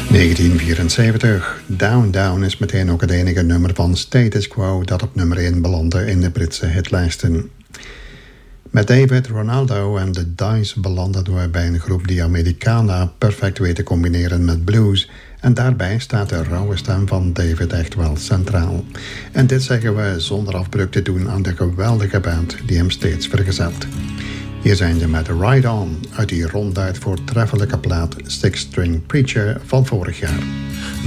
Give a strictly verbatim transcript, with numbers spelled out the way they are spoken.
negentien vierenzeventig. Down Down is meteen ook het enige nummer van Status Quo dat op nummer één belandde in de Britse hitlijsten. Met David, Ronaldo en de Dice belanden we bij een groep die Americana perfect weet te combineren met blues. En daarbij staat de rauwe stem van David echt wel centraal. En dit zeggen we zonder afbreuk te doen aan de geweldige band die hem steeds vergezelt. Hier zijn ze met Ride On uit die ronduit voortreffelijke plaat Six String Preacher van vorig jaar.